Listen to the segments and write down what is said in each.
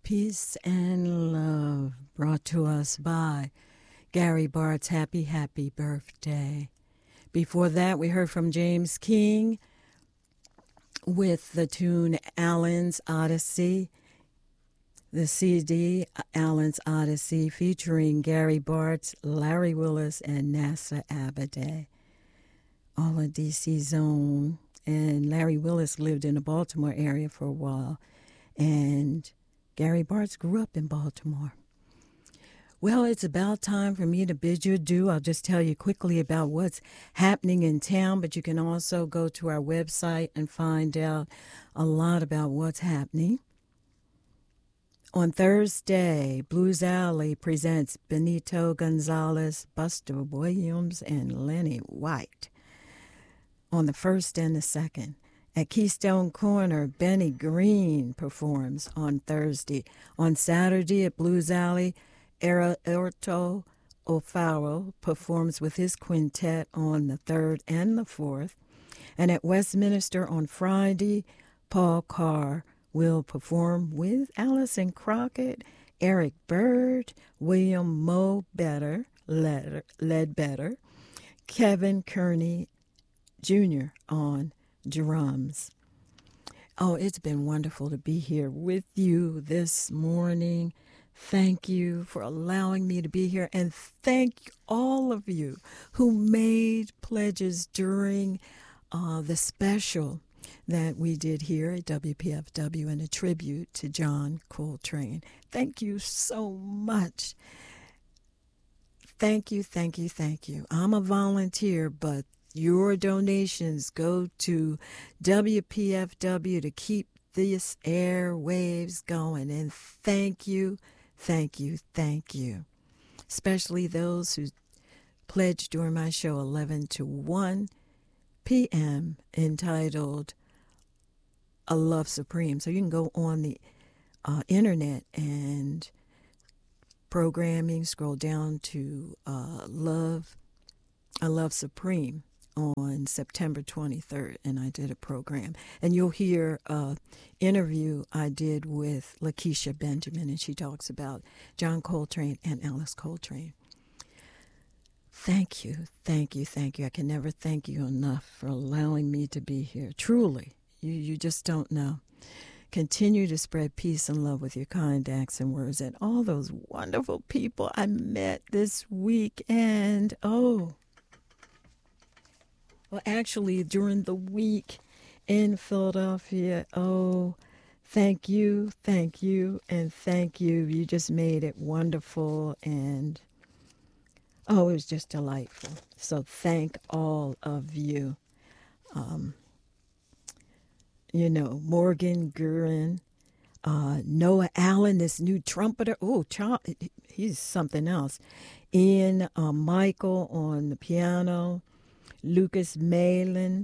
Peace and love brought to us by Gary Bart's Happy, Happy Birthday. Before that, we heard from James King with the tune Allen's Odyssey, the CD Allen's Odyssey featuring Gary Bartz, Larry Willis, and Nasser Abadeh. All in D.C. zone. And Larry Willis lived in the Baltimore area for a while. And Gary Bartz grew up in Baltimore. Well, it's about time for me to bid you adieu. I'll just tell you quickly about what's happening in town, but you can also go to our website and find out a lot about what's happening. On Thursday, Blues Alley presents Benito Gonzalez, Buster Williams, and Lenny White. On the 1st and the 2nd, at Keystone Corner, Benny Green performs on Thursday. On Saturday at Blues Alley, Erto O'Farrell performs with his quintet on the 3rd and the 4th. And at Westminster on Friday, Paul Carr will perform with Allison Crockett, Eric Bird, William Mo Ledbetter, Kevin Kearney Jr. on drums. Oh, it's been wonderful to be here with you this morning. Thank you for allowing me to be here, and thank all of you who made pledges during the special that we did here at WPFW in a tribute to John Coltrane. Thank you so much. Thank you, thank you, thank you. I'm a volunteer, but your donations go to WPFW to keep these airwaves going. And thank you, thank you, thank you. Especially those who pledged during my show 11 to 1 p.m. entitled A Love Supreme. So you can go on the internet and programming, scroll down to A Love Supreme on September 23rd, and I did a program. And you'll hear an interview I did with Lakeisha Benjamin, and she talks about John Coltrane and Alice Coltrane. Thank you, thank you, thank you. I can never thank you enough for allowing me to be here. Truly, you just don't know. Continue to spread peace and love with your kind acts and words, and all those wonderful people I met this week. And actually, during the week in Philadelphia, thank you, and thank you. You just made it wonderful, and it was just delightful. So thank all of you. Morgan Gurin, Noah Allen, this new trumpeter. He's something else. Ian Michael on the piano. Lucas Malin,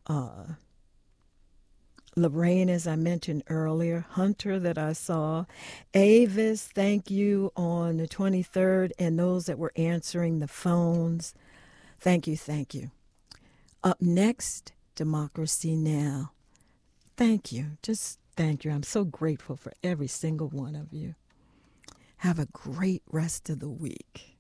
Lorraine, as I mentioned earlier, Hunter that I saw, Avis, thank you on the 23rd, and those that were answering the phones. Thank you, thank you. Up next, Democracy Now! Thank you, just thank you. I'm so grateful for every single one of you. Have a great rest of the week.